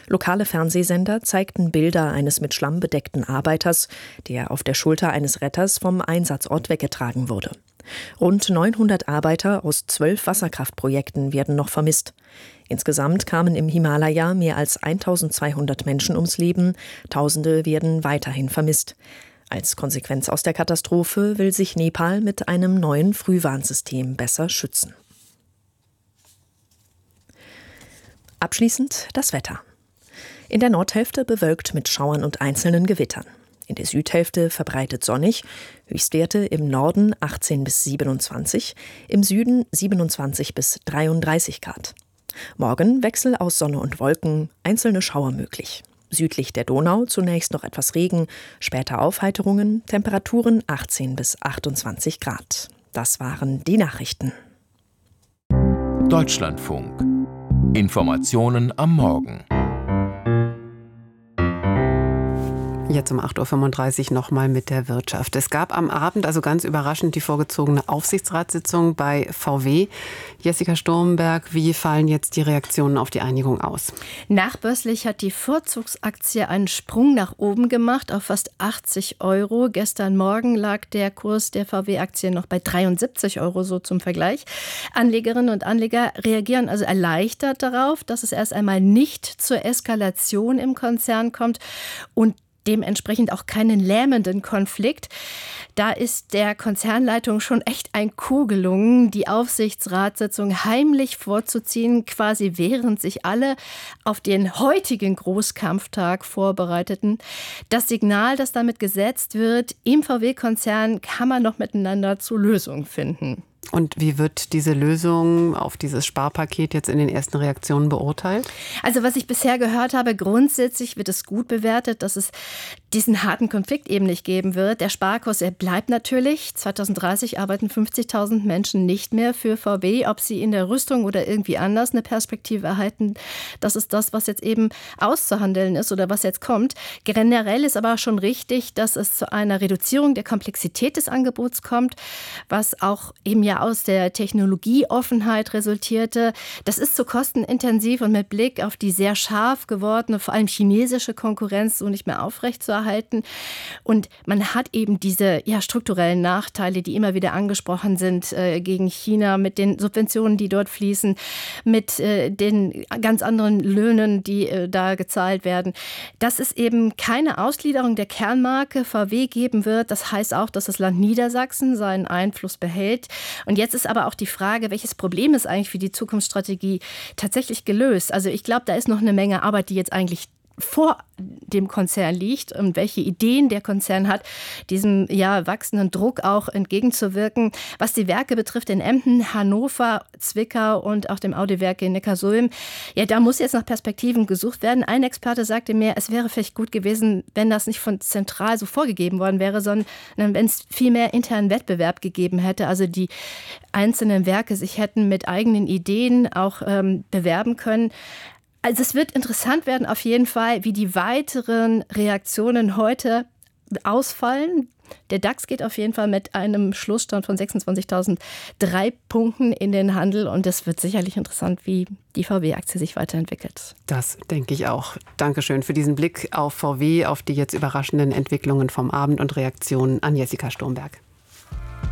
Lokale Fernsehsender zeigten Bilder eines mit Schlamm bedeckten Arbeiters, der auf der Schulter eines Retters vom Einsatzort weggetragen wurde. Rund 900 Arbeiter aus 12 Wasserkraftprojekten werden noch vermisst. Insgesamt kamen im Himalaya mehr als 1200 Menschen ums Leben, Tausende werden weiterhin vermisst. Als Konsequenz aus der Katastrophe will sich Nepal mit einem neuen Frühwarnsystem besser schützen. Abschließend das Wetter. In der Nordhälfte bewölkt mit Schauern und einzelnen Gewittern. In der Südhälfte verbreitet sonnig, Höchstwerte im Norden 18 bis 27, im Süden 27 bis 33 Grad. Morgen Wechsel aus Sonne und Wolken, einzelne Schauer möglich. Südlich der Donau zunächst noch etwas Regen, später Aufheiterungen, Temperaturen 18 bis 28 Grad. Das waren die Nachrichten. Deutschlandfunk. Informationen am Morgen. Jetzt um 8.35 Uhr nochmal mit der Wirtschaft. Es gab am Abend, also ganz überraschend, die vorgezogene Aufsichtsratssitzung bei VW. Jessica Sturmberg, wie fallen jetzt die Reaktionen auf die Einigung aus? Nachbörslich hat die Vorzugsaktie einen Sprung nach oben gemacht auf fast 80 €. Gestern Morgen lag der Kurs der VW-Aktie noch bei 73 €, so zum Vergleich. Anlegerinnen und Anleger reagieren also erleichtert darauf, dass es erst einmal nicht zur Eskalation im Konzern kommt und dementsprechend auch keinen lähmenden Konflikt. Da ist der Konzernleitung schon echt ein Coup gelungen, die Aufsichtsratssitzung heimlich vorzuziehen, quasi während sich alle auf den heutigen Großkampftag vorbereiteten. Das Signal, das damit gesetzt wird, im VW-Konzern kann man noch miteinander zu Lösungen finden. Und wie wird diese Lösung auf dieses Sparpaket jetzt in den ersten Reaktionen beurteilt? Also was ich bisher gehört habe, grundsätzlich wird es gut bewertet, dass es diesen harten Konflikt eben nicht geben wird. Der Sparkurs, er bleibt natürlich. 2030 arbeiten 50.000 Menschen nicht mehr für VW. Ob sie in der Rüstung oder irgendwie anders eine Perspektive erhalten, das ist das, was jetzt eben auszuhandeln ist oder was jetzt kommt. Generell ist aber schon richtig, dass es zu einer Reduzierung der Komplexität des Angebots kommt, was auch eben ja aus der Technologieoffenheit resultierte. Das ist zu kostenintensiv und mit Blick auf die sehr scharf gewordene, vor allem chinesische Konkurrenz so nicht mehr aufrechtzuerhalten. Und man hat eben diese strukturellen Nachteile, die immer wieder angesprochen sind gegen China, mit den Subventionen, die dort fließen, mit den ganz anderen Löhnen, die da gezahlt werden. Dass es eben keine Ausgliederung der Kernmarke VW geben wird, das heißt auch, dass das Land Niedersachsen seinen Einfluss behält. Und jetzt ist aber auch die Frage, welches Problem ist eigentlich für die Zukunftsstrategie tatsächlich gelöst? Also ich glaube, da ist noch eine Menge Arbeit, die jetzt eigentlich vor dem Konzern liegt und welche Ideen der Konzern hat, diesem wachsenden Druck auch entgegenzuwirken. Was die Werke betrifft in Emden, Hannover, Zwickau und auch dem Audi-Werk in Neckarsulm, da muss jetzt nach Perspektiven gesucht werden. Ein Experte sagte mir, es wäre vielleicht gut gewesen, wenn das nicht von zentral so vorgegeben worden wäre, sondern wenn es viel mehr internen Wettbewerb gegeben hätte. Also die einzelnen Werke sich hätten mit eigenen Ideen auch bewerben können. Also es wird interessant werden auf jeden Fall, wie die weiteren Reaktionen heute ausfallen. Der DAX geht auf jeden Fall mit einem Schlussstand von 26.003 Punkten in den Handel und es wird sicherlich interessant, wie die VW-Aktie sich weiterentwickelt. Das denke ich auch. Dankeschön für diesen Blick auf VW, auf die jetzt überraschenden Entwicklungen vom Abend und Reaktionen an Jessica Sturmberg.